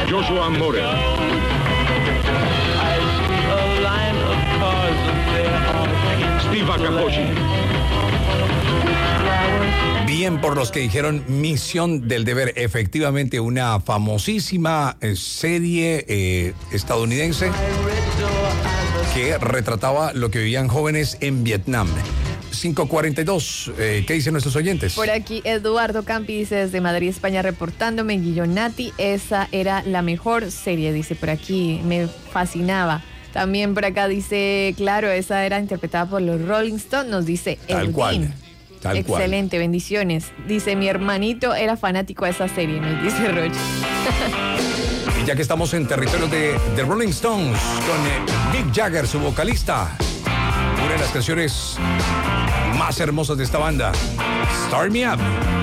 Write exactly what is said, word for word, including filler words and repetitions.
Joshua Moore. Steve Akaposhi. Bien por los que dijeron Misión del Deber, efectivamente una famosísima eh, serie eh, estadounidense que retrataba lo que vivían jóvenes en Vietnam. cinco cuarenta y dos, eh, ¿qué dicen nuestros oyentes? Por aquí Eduardo Campi dice desde Madrid, España, reportándome, Guillonati, esa era la mejor serie, dice por aquí, me fascinaba. También por acá dice, claro, esa era interpretada por los Rolling Stones, nos dice Tal Edwin. cual. Tal Excelente, cual. bendiciones. Dice, mi hermanito era fanático de esa serie, nos dice Roche. Y ya que estamos en territorio de The Rolling Stones, con eh, Mick Jagger, su vocalista, una de las canciones más hermosas de esta banda, Start Me Up.